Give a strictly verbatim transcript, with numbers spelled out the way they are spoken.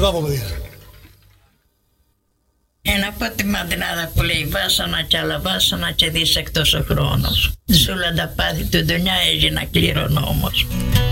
Μπράβο, παιδιά. Ένα από τη μαντινάδα που λέει βάσανα κι άλλα βάσανα και δίσεκτος ο χρόνος. Σούλα τα πάθη του δουλειά έγινα κληρονόμος.